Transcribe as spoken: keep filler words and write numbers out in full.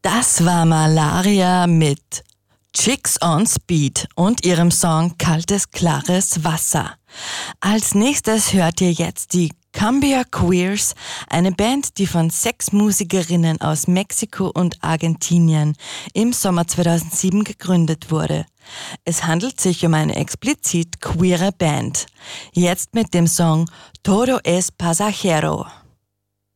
Das war Malaria mit Chicks on Speed und ihrem Song Kaltes, klares Wasser. Als nächstes hört ihr jetzt die Cumbia Queers, eine Band, die von sechs Musikerinnen aus Mexiko und Argentinien im Sommer zweitausendsieben gegründet wurde. Es handelt sich um eine explizit queere Band. Jetzt mit dem Song Todo es Pasajero.